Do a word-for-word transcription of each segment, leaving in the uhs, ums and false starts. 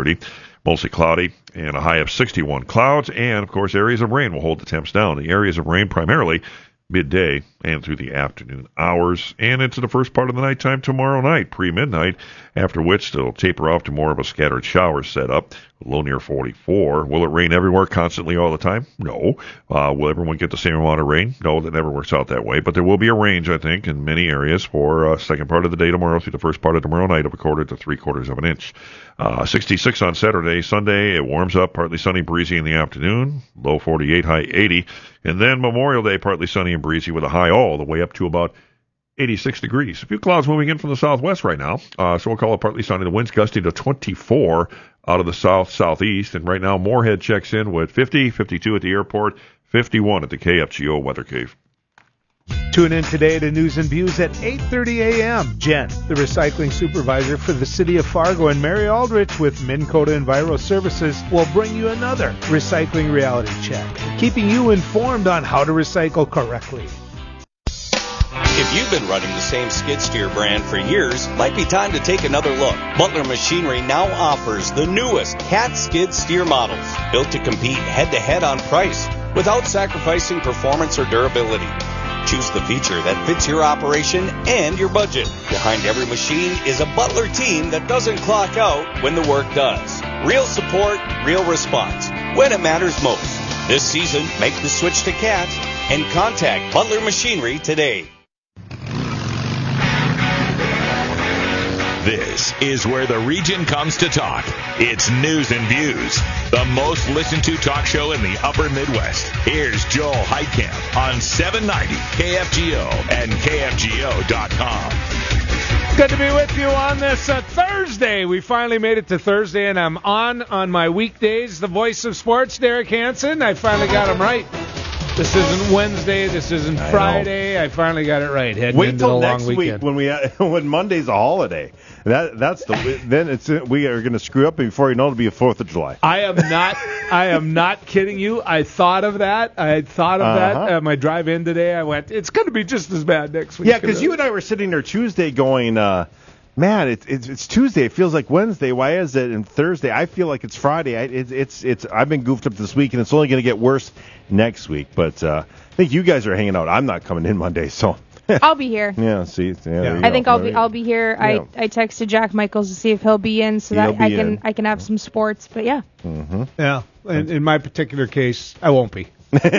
thirty. Mostly cloudy and a high of sixty-one. Clouds and, of course, areas of rain will hold the temps down. The areas of rain primarily midday and through the afternoon hours and into the first part of the nighttime tomorrow night, pre-midnight, after which they'll taper off to more of a scattered shower setup, low near forty-four. Will it rain everywhere constantly all the time? No. Uh, will everyone get the same amount of rain? No, that never works out that way. But there will be a range, I think, in many areas for uh, second part of the day tomorrow through the first part of tomorrow night of a quarter to three quarters of an inch. Uh, sixty-six on Saturday. Sunday, it warms up, partly sunny, breezy in the afternoon, low forty-eight, high eighty. And then Memorial Day, partly sunny and breezy with a high all the way up to about eighty-six degrees. A few clouds moving in from the southwest right now, uh, so we'll call it partly sunny. The winds gusting to twenty-four out of the south-southeast, and right now Moorhead checks in with fifty, fifty-two at the airport, fifty-one at the K F G O Weather Cave. Tune in today to News and Views at eight thirty a.m. Jen, the recycling supervisor for the city of Fargo, and Mary Aldrich with Minn Kota Enviro Services will bring you another recycling reality check, keeping you informed on how to recycle correctly. If you've been running the same skid steer brand for years, might be time to take another look. Butler Machinery now offers the newest Cat skid steer models, built to compete head-to-head on price without sacrificing performance or durability. Choose the feature that fits your operation and your budget. Behind every machine is a Butler team that doesn't clock out when the work does. Real support, real response, when it matters most. This season, make the switch to Cat and contact Butler Machinery today. This is where the region comes to talk. It's News and Views, the most listened to talk show in the upper Midwest. Here's Joel Heitkamp on seven ninety K F G O and K F G O dot com. Good to be with you on this uh, Thursday. We finally made it to Thursday, and I'm on on my weekdays. The voice of sports, Derek Hansen. I finally got him right. This isn't Wednesday. This isn't Friday. I, I finally got it right. Heading Wait into till the next long week when we when Monday's a holiday. That that's the then it's we are going to screw up, and before you know, it'll be a Fourth of July. I am not. I am not kidding you. I thought of that. I had thought of Uh-huh. that. Uh, my drive in today, I went, it's going to be just as bad next week. Yeah, because you and I were sitting there Tuesday going, uh, man, it's, it's it's Tuesday. It feels like Wednesday. Why is it? And Thursday, I feel like it's Friday. I, it's it's it's. I've been goofed up this week, and it's only going to get worse next week. But uh, I think you guys are hanging out. I'm not coming in Monday, so. I'll be here. Yeah, see, yeah, there you I think go. I'll be I'll be here. Yeah. I I texted Jack Michaels to see if he'll be in so He'll that I be can in. I can have some sports. But yeah. Mm-hmm. Yeah. In, in my particular case, I won't be.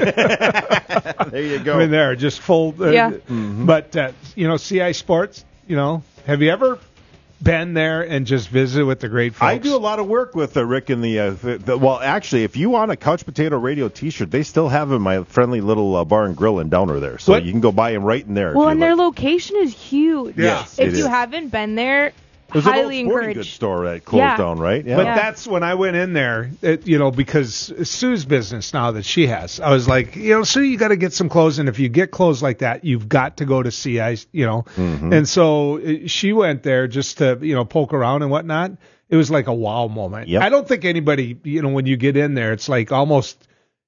There you go. I mean, there, just full. Uh, Yeah. Mm-hmm. But, uh, you know, C I Sports, you know, have you ever been there and just visited with the great folks? I do a lot of work with uh, Rick and the, uh, the, the. Well, actually, if you want a Couch Potato Radio T-shirt, they still have them in my friendly little uh, bar and grill in Downer there, so What? you can go buy them right in there. Well, if and you their like. location is huge. Yes, If it you is. haven't been there, There's an old highly sporting goods encouraged. store that closed Yeah. down, right? Yeah. But Yeah. that's when I went in there, it, you know, because Sue's business now that she has, I was like, you know, Sue, you got to get some clothes, and if you get clothes like that, you've got to go to C I, you know. Mm-hmm. And so uh, she went there just to, you know, poke around and whatnot. It was like a wow moment. Yep. I don't think anybody, you know, when you get in there, it's like almost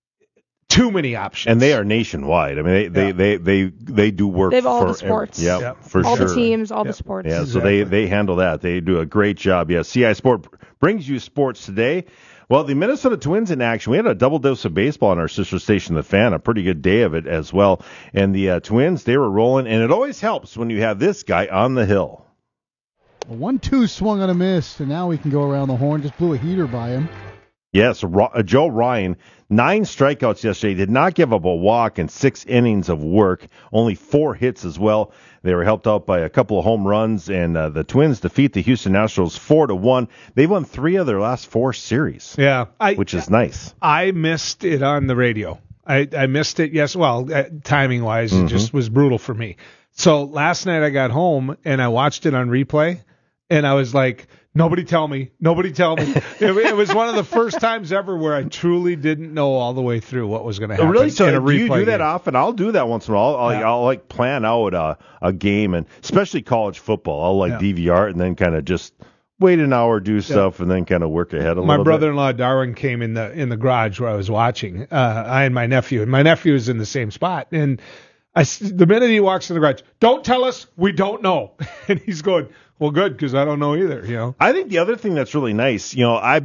too many options. And they are nationwide. I mean, they they, Yeah. they, they, they do work They have all for the sports. Yeah, Yep. for all sure. the teams, all Yep. the sports. Yeah, so Exactly. they, they handle that. They do a great job. Yeah, C I Sport brings you sports today. Well, the Minnesota Twins in action. We had a double dose of baseball on our sister station, The Fan. A pretty good day of it as well. And the uh, Twins, they were rolling. And it always helps when you have this guy on the hill. A one two swung on a miss, and now we can go around the horn. Just blew a heater by him. Yes, Ro- uh, Joe Ryan, nine strikeouts yesterday. Did not give up a walk in six innings of work. Only four hits as well. They were helped out by a couple of home runs, and uh, the Twins defeat the Houston Nationals four to one. They've won three of their last four series, yeah, I, which is nice. I missed it on the radio. I, I missed it. Yes, well, uh, timing wise, it just was brutal for me. So last night I got home and I watched it on replay, and I was like, nobody tell me, nobody tell me. it, it was one of the first times ever where I truly didn't know all the way through what was going to happen. Really? So in a do you replay do that game. often? I'll do that once in a while. I'll, Yeah. I'll like plan out a, a game, and especially college football. I'll like Yeah. D V R it and then kind of just wait an hour, do stuff, and then kind of work ahead a My little brother-in-law Darwin came in the in the garage where I was watching. Uh, I and my nephew, and my nephew is in the same spot. And I, s- the minute he walks in the garage, don't tell us, we don't know. And he's going, well, good, because I don't know either. You know. bit. I think the other thing that's really nice, you know, I've